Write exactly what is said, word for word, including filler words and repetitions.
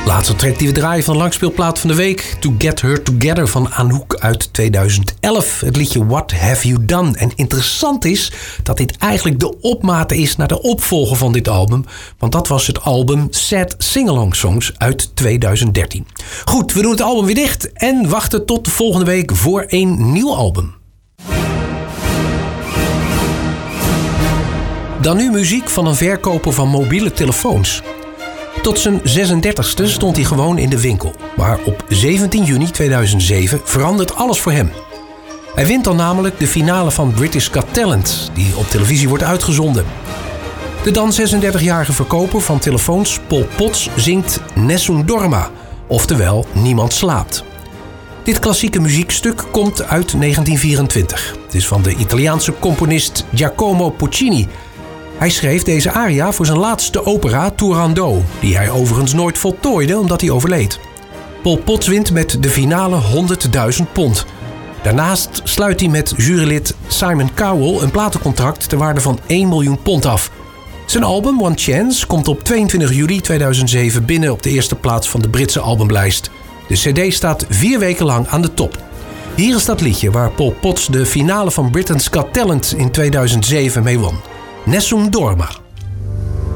Laatste track die we draaien van de langspeelplaat van de week. To Get Her Together van Anouk uit tweeduizend elf. Het liedje What Have You Done. En interessant is dat dit eigenlijk de opmaat is naar de opvolger van dit album. Want dat was het album Sad Singalong Songs uit tweeduizend dertien. Goed, we doen het album weer dicht en wachten tot de volgende week voor een nieuw album. Dan nu muziek van een verkoper van mobiele telefoons. Tot zijn zesendertigste stond hij gewoon in de winkel. Maar op zeventien juni tweeduizend zeven verandert alles voor hem. Hij wint dan namelijk de finale van British Got Talent, die op televisie wordt uitgezonden. De dan zesendertigjarige verkoper van telefoons, Paul Potts, zingt Nessun Dorma, oftewel Niemand slaapt. Dit klassieke muziekstuk komt uit negentien vierentwintig. Het is van de Italiaanse componist Giacomo Puccini. Hij schreef deze aria voor zijn laatste opera Turandot, die hij overigens nooit voltooide omdat hij overleed. Paul Potts wint met de finale honderdduizend pond. Daarnaast sluit hij met jurylid Simon Cowell een platencontract ter waarde van één miljoen pond af. Zijn album One Chance komt op tweeëntwintig juli tweeduizend zeven binnen op de eerste plaats van de Britse albumlijst. De cd staat vier weken lang aan de top. Hier is dat liedje waar Paul Potts de finale van Britain's Got Talent in tweeduizend zeven mee won. Nessun Dorma.